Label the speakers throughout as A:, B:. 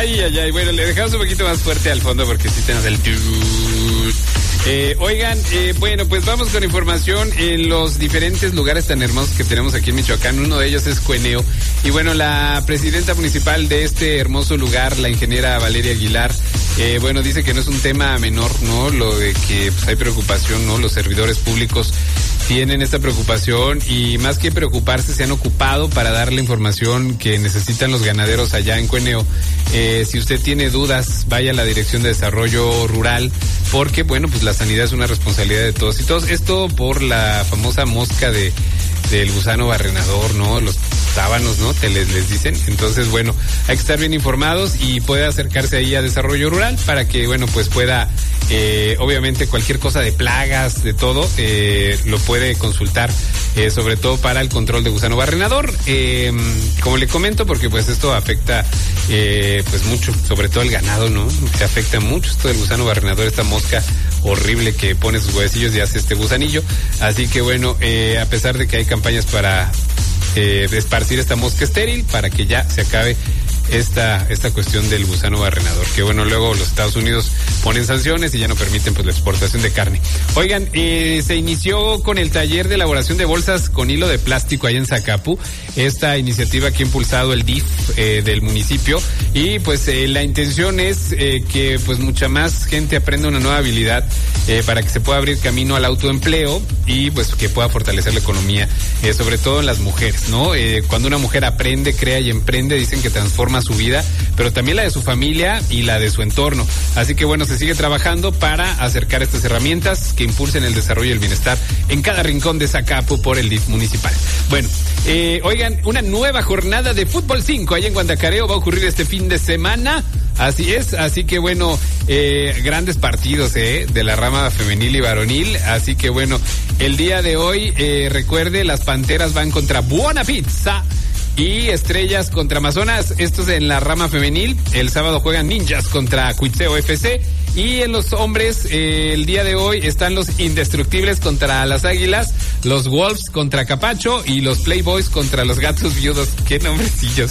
A: Ay. Bueno, le dejamos un poquito más fuerte al fondo porque sí tenemos el... Oigan, bueno, pues vamos con información en los diferentes lugares tan hermosos que tenemos aquí en Michoacán. Uno de ellos es Cueneo. Y bueno, la presidenta municipal de este hermoso lugar, la ingeniera Valeria Aguilar, bueno, dice que no es un tema menor, ¿no? Lo de que pues, hay preocupación, ¿no? Los servidores públicos tienen esta preocupación y más que preocuparse se han ocupado para dar la información que necesitan los ganaderos allá en Cueneo. Si usted tiene dudas, vaya a la Dirección de Desarrollo Rural, porque bueno, pues la sanidad es una responsabilidad de todos y todos. Esto por la famosa mosca del gusano barrenador, ¿no? Los sábanos, ¿no? Les dicen. Entonces, bueno, hay que estar bien informados y puede acercarse ahí a Desarrollo Rural para que, bueno, pues pueda, obviamente cualquier cosa de plagas, de todo, lo puede consultar, sobre todo para el control de gusano barrenador. Como le comento, porque pues esto afecta, pues mucho, sobre todo el ganado, ¿no? Se afecta mucho esto del gusano barrenador, esta mosca horrible que pone sus huevecillos y hace este gusanillo. Así que bueno, a pesar de que hay campañas para esparcir esta mosca estéril, para que ya se acabe esta cuestión del gusano barrenador, que bueno, luego los Estados Unidos ponen sanciones y ya no permiten pues la exportación de carne. Oigan, se inició con el taller de elaboración de bolsas con hilo de plástico allá en Zacapu, esta iniciativa que ha impulsado el DIF del municipio, y pues la intención es que pues mucha más gente aprenda una nueva habilidad para que se pueda abrir camino al autoempleo y pues que pueda fortalecer la economía, sobre todo en las mujeres, ¿no? Cuando una mujer aprende, crea y emprende, dicen que transforma su vida, pero también la de su familia y la de su entorno. Así que bueno, se sigue trabajando para acercar estas herramientas que impulsen el desarrollo y el bienestar en cada rincón de Zacapu por el DIF municipal. Bueno, oigan, una nueva jornada de Fútbol 5 allá en Guandacareo va a ocurrir este fin de semana. Así es, así que bueno, grandes partidos de la rama femenil y varonil. Así que bueno, el día de hoy, recuerde, las Panteras van contra Buona Pizza y Estrellas contra Amazonas. Esto es en la rama femenil. El sábado juegan Ninjas contra Cuitseo FC. Y en los hombres, el día de hoy están los Indestructibles contra las Águilas, los Wolves contra Capacho y los Playboys contra los Gatos Viudos. ¡Qué nombrecillos!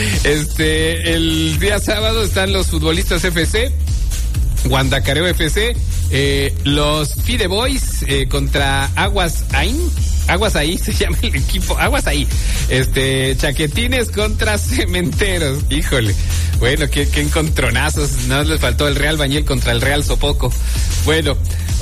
A: El día sábado están los Futbolistas FC, Guandacareo FC, los Fide Boys contra Aguas Ahí se llama el equipo, Aguas Ahí. Chaquetines contra Cementeros. Híjole. Bueno, qué encontronazos. No les faltó el Real Bañil contra el Real Sopoco. Bueno.